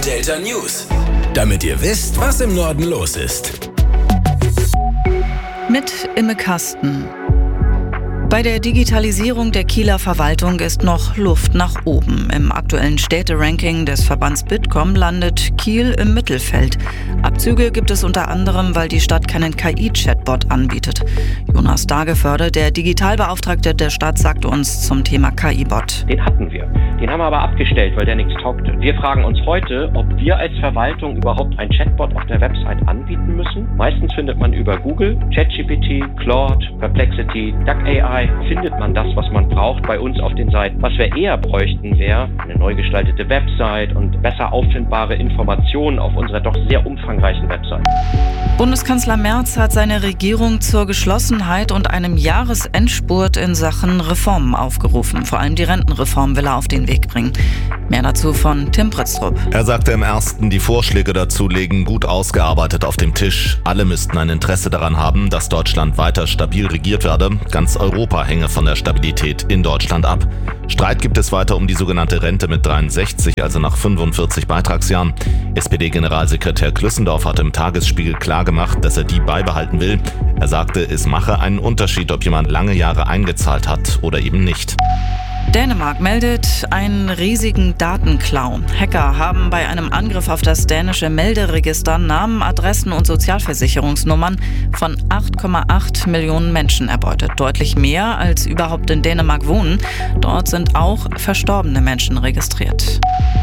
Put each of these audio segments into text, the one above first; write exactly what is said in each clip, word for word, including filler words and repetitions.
Delta News, damit ihr wisst, was im Norden los ist. Mit Imme Kasten. Bei der Digitalisierung der Kieler Verwaltung ist noch Luft nach oben. Im aktuellen Städteranking des Verbands Bitkom landet Kiel im Mittelfeld. Abzüge gibt es unter anderem, weil die Stadt keinen K I-Chatbot anbietet. Jonas Dageförde, der Digitalbeauftragte der Stadt, sagte uns zum Thema K I-Bot. Den hatten wir. Den haben wir aber abgestellt, weil der nichts taugte. Wir fragen uns heute, ob wir als Verwaltung überhaupt ein Chatbot auf der Website anbieten müssen. Meistens findet man über Google, ChatGPT, Claude, Perplexity, DuckAI, findet man das, was man braucht bei uns auf den Seiten. Was wir eher bräuchten, wäre eine neu gestaltete Website und besser auffindbare Informationen auf unserer doch sehr umfangreichen Website. Bundeskanzler Merz hat seine Regierung zur Geschlossenheit und einem Jahresendspurt in Sachen Reformen aufgerufen. Vor allem die Rentenreform will er auf den Weg bringen. Mehr dazu von Tim Pritztrup. Er sagte im ersten, die Vorschläge dazu liegen gut ausgearbeitet auf dem Tisch. Alle müssten ein Interesse daran haben, dass Deutschland weiter stabil regiert werde. Ganz Europa hänge von der Stabilität in Deutschland ab. Streit gibt es weiter um die sogenannte Rente mit dreiundsechzig, also nach fünfundvierzig Beitragsjahren. S P D-Generalsekretär Klüssendorf hat im Tagesspiegel klargemacht, dass er die beibehalten will. Er sagte, es mache einen Unterschied, ob jemand lange Jahre eingezahlt hat oder eben nicht. Dänemark meldet einen riesigen Datenklau. Hacker haben bei einem Angriff auf das dänische Melderegister Namen, Adressen und Sozialversicherungsnummern von acht Komma acht Millionen Menschen erbeutet. Deutlich mehr als überhaupt in Dänemark wohnen. Dort sind auch verstorbene Menschen registriert.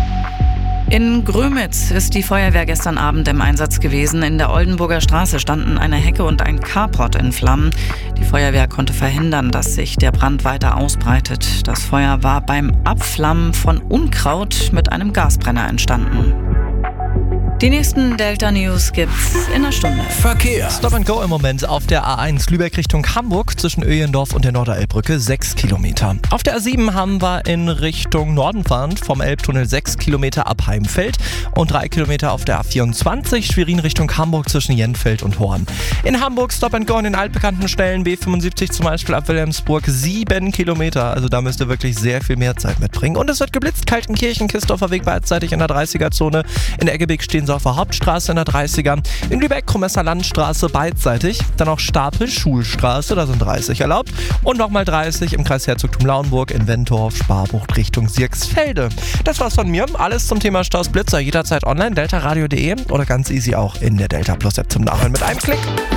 In Grömitz ist die Feuerwehr gestern Abend im Einsatz gewesen. In der Oldenburger Straße standen eine Hecke und ein Carport in Flammen. Die Feuerwehr konnte verhindern, dass sich der Brand weiter ausbreitet. Das Feuer war beim Abflammen von Unkraut mit einem Gasbrenner entstanden. Die nächsten Delta News gibt's in einer Stunde. Verkehr. Stop and Go im Moment auf der A eins Lübeck Richtung Hamburg zwischen Öhlendorf und der Norderelbbrücke sechs Kilometer. Auf der A sieben haben wir in Richtung Norden fahrend vom Elbtunnel sechs Kilometer ab Heimfeld und drei Kilometer auf der A vierundzwanzig Schwerin Richtung Hamburg zwischen Jenfeld und Horn. In Hamburg Stop and Go an den altbekannten Stellen B fünfundsiebzig zum Beispiel ab Wilhelmsburg sieben Kilometer. Also da müsst ihr wirklich sehr viel mehr Zeit mitbringen. Und es wird geblitzt. Kaltenkirchen, Kistorfer Weg beidseitig in der dreißiger-Zone. In Eggebeek stehen sie auf der Hauptstraße in der dreißiger. In Lübeck Krumesser Landstraße beidseitig. Dann auch Stapel Schulstraße, da sind dreißig erlaubt. Und nochmal dreißig im Kreis Herzogtum Lauenburg in Wentorf, Sparbucht Richtung Sierksfelde. Das war's von mir. Alles zum Thema Staus Blitzer jederzeit online, delta radio punkt de oder ganz easy auch in der Delta Plus App zum Nachhören mit einem Klick.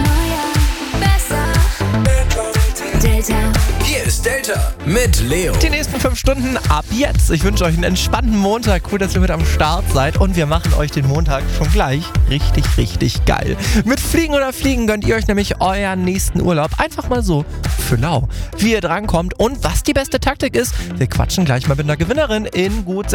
Delta. Hier ist Delta mit Leo. Die nächsten fünf Stunden ab jetzt. Ich wünsche euch einen entspannten Montag. Cool, dass ihr mit am Start seid. Und wir machen euch den Montag schon gleich richtig, richtig geil. Mit Fliegen oder Fliegen gönnt ihr euch nämlich euren nächsten Urlaub. Einfach mal so für lau. Wie ihr drankommt und was die beste Taktik ist, wir quatschen gleich mal mit einer Gewinnerin in gut